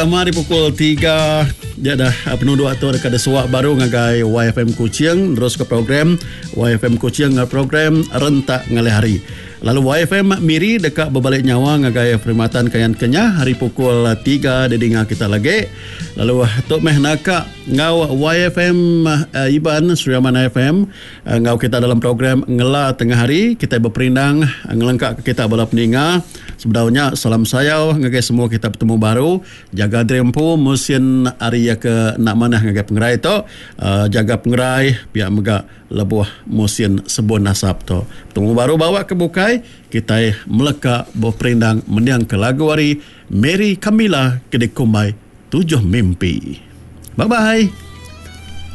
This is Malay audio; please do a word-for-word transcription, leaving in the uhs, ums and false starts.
Mari pukul tiga dia dah penuh waktu dekat suak baru ngagai Y F M Kuching terus ke program Y F M Kuching program rentak ngalih hari. Lalu Y F M Miri dekat berbalik nyawa ngagai perkhidmatan kayan Kenyah hari pukul tiga dia dengar kita lagi. Lalu tok meh nakak ngau Y F M uh, Iban Suriamana F M uh, ngau kita dalam program ngela tengah hari kita berperindang uh, ngelengkak ke kita bala peninga. Sebenarnya salam sayau ngagai semua kita bertemu baru jaga drempu musim hari ke nak mana ngagai pengerai tu uh, jaga pengerai pihak megak lebuh musim sebun nasab tu bertemu baru bawa ke bukai kita meleka berperindang mendiang ke lagu hari Mary Camila Kedek Kumbai Tujuh Mimpi. Bye bye.